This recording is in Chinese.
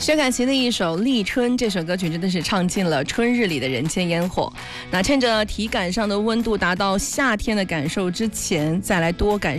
薛凯琪的一首《立春》，这首歌曲真的是唱尽了春日里的人间烟火。那趁着体感上的温度达到夏天的感受之前，再来多感